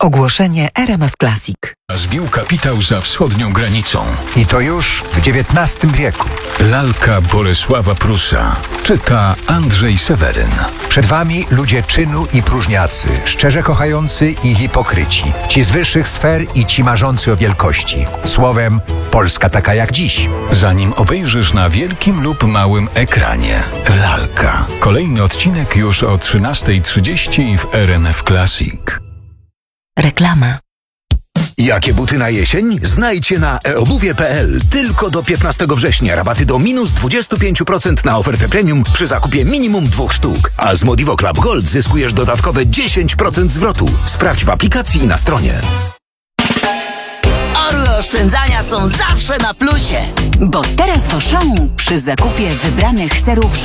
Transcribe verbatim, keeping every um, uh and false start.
Ogłoszenie R M F Classic. Zbił kapitał za wschodnią granicą. I to już w dziewiętnastym wieku. Lalka Bolesława Prusa. Czyta Andrzej Seweryn. Przed wami ludzie czynu i próżniacy, szczerze kochający i hipokryci. Ci z wyższych sfer i ci marzący o wielkości. Słowem, Polska taka jak dziś. Zanim obejrzysz na wielkim lub małym ekranie. Lalka. Kolejny odcinek już o trzynastej trzydzieści w R M F Classic. Reklama. Jakie buty na jesień? Znajdźcie na e obuwie kropka p l. Tylko do piętnastego września rabaty do minus dwadzieścia pięć procent na ofertę premium przy zakupie minimum dwóch sztuk. A z Modivo Club Gold zyskujesz dodatkowe dziesięć procent zwrotu. Sprawdź w aplikacji i na stronie. Orły oszczędzania są zawsze na plusie. Bo teraz w Auchan przy zakupie wybranych serów